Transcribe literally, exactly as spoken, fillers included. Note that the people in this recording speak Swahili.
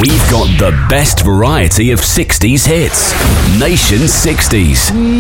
We've got the best variety of sixties hits. Nation sixties.